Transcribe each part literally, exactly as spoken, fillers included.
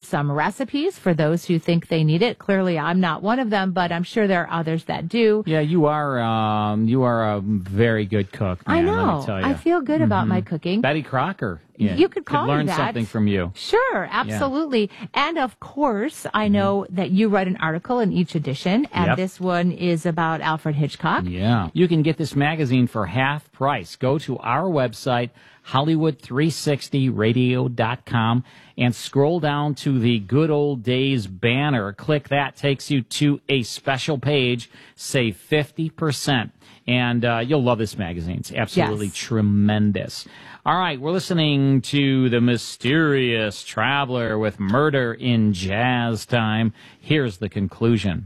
some recipes for those who think they need it. Clearly, I'm not one of them, but I'm sure there are others that do. Yeah, you are. Um, you are a very good cook. Man, I know. Let me tell you. I feel good mm-hmm. about my cooking. Betty Crocker. Yeah, you could call could learn me that. something from you. Sure, absolutely. Yeah. And of course, I know mm-hmm. that you write an article in each edition, and yep. this one is about Alfred Hitchcock. Yeah. You can get this magazine for half price. Go to our website, Hollywood three sixty radio dot com, and scroll down to the Good Old Days banner. Click that, takes you to a special page. Save fifty percent. And uh, you'll love this magazine. It's absolutely yes. tremendous. All right, we're listening to The Mysterious Traveler with Murder in Jazz Time. Here's the conclusion.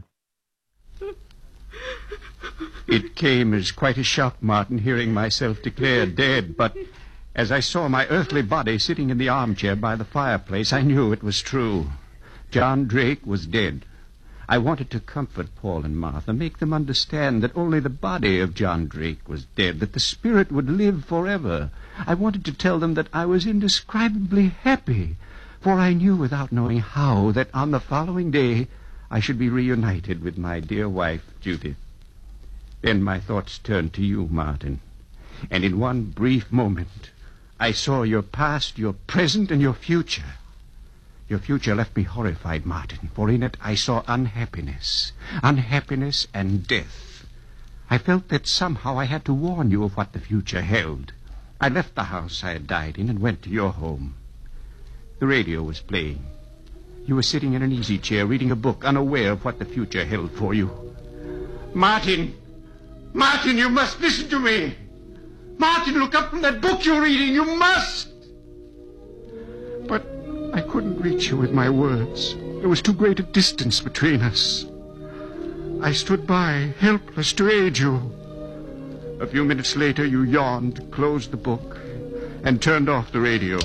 It came as quite a shock, Martin, hearing myself declared dead, but as I saw my earthly body sitting in the armchair by the fireplace, I knew it was true. John Drake was dead. I wanted to comfort Paul and Martha, make them understand that only the body of John Drake was dead, that the spirit would live forever. I wanted to tell them that I was indescribably happy, for I knew without knowing how that on the following day I should be reunited with my dear wife, Judith. Then my thoughts turned to you, Martin, and in one brief moment I saw your past, your present, and your future. Your future left me horrified, Martin, for in it I saw unhappiness, unhappiness and death. I felt that somehow I had to warn you of what the future held. I left the house I had died in and went to your home. The radio was playing. You were sitting in an easy chair reading a book, unaware of what the future held for you. Martin! Martin, you must listen to me! Martin, look up from that book you're reading! You must! But I couldn't reach you with my words. There was too great a distance between us. I stood by, helpless to aid you. A few minutes later, you yawned, closed the book, and turned off the radio.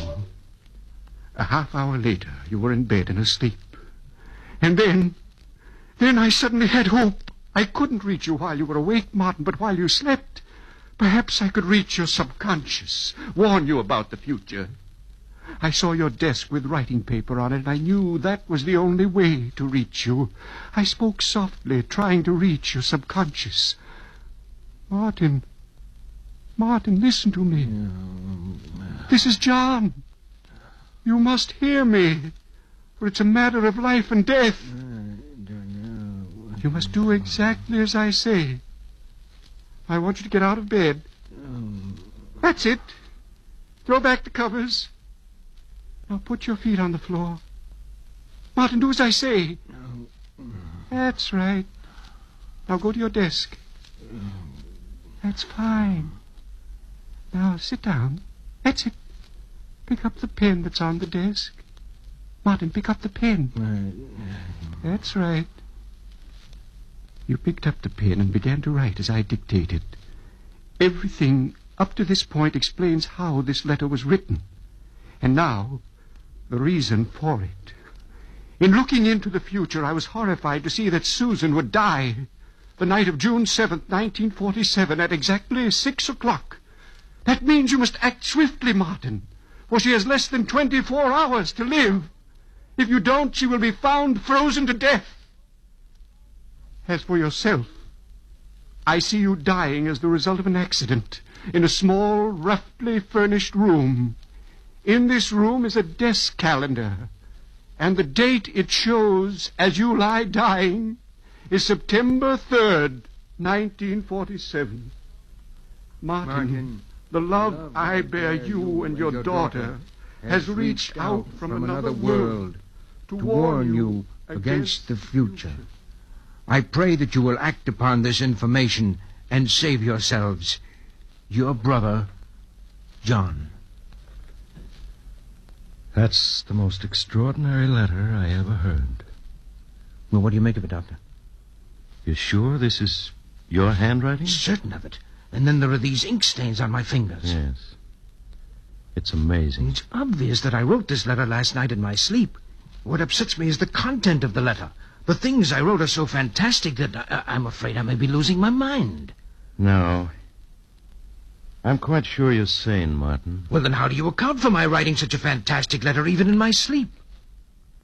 A half hour later, you were in bed and asleep. And then, then I suddenly had hope. I couldn't reach you while you were awake, Martin, but while you slept, perhaps I could reach your subconscious, warn you about the future. I saw your desk with writing paper on it, and I knew that was the only way to reach you. I spoke softly, trying to reach your subconscious. Martin, Martin, listen to me. This is John. You must hear me, for it's a matter of life and death. You must do exactly as I say. I want you to get out of bed. That's it. Throw back the covers. Now put your feet on the floor. Martin, do as I say. That's right. Now go to your desk. That's fine. Now sit down. That's it. Pick up the pen that's on the desk. Martin, pick up the pen. That's right. You picked up the pen and began to write as I dictated. Everything up to this point explains how this letter was written. And now, the reason for it. In looking into the future, I was horrified to see that Susan would die the night of June seventh, nineteen forty-seven, at exactly six o'clock. That means you must act swiftly, Martin, for she has less than twenty-four hours to live. If you don't, she will be found frozen to death. As for yourself, I see you dying as the result of an accident in a small, roughly furnished room. In this room is a desk calendar, and the date it shows as you lie dying is September third, nineteen forty-seven. Martin, Martin the love, love I bear you and your, your daughter has reached out from, from another world to, to warn you against the future. I pray that you will act upon this information and save yourselves. Your brother, John. That's the most extraordinary letter I ever heard. Well, what do you make of it, Doctor? You sure this is your handwriting? Certain of it. And then there are these ink stains on my fingers. Yes. It's amazing. It's obvious that I wrote this letter last night in my sleep. What upsets me is the content of the letter. The things I wrote are so fantastic that I, I'm afraid I may be losing my mind. No. I'm quite sure you're sane, Martin. Well, then how do you account for my writing such a fantastic letter even in my sleep?